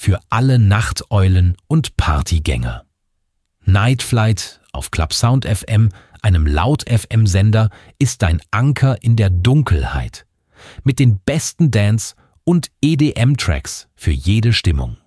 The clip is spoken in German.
für alle Nachteulen und Partygänger. Night Flight auf Clubsound FM, einem Laut-FM-Sender, ist dein Anker in der Dunkelheit. Mit den besten Dance- und EDM-Tracks für jede Stimmung.